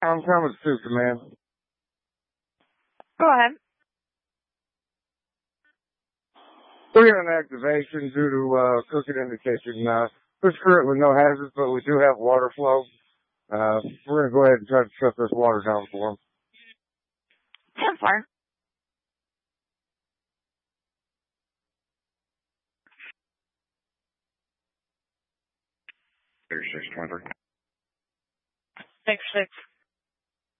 I'm coming to command. Go ahead. We got an activation due to cooking in the kitchen. There's currently no hazards, but we do have water flow. We're going to go ahead and try to shut this water down for them. 10-4. There's 623. 6-6.